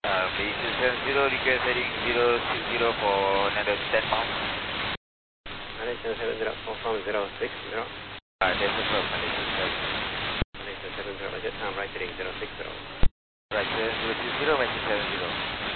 Malaysia 70, request heading 060 for another 10 miles. Malaysia 70, confirm 060. That's affirmed, Malaysia 70. Malaysia 70, roger, time right heading 060. Roger, 060, Malaysia 70.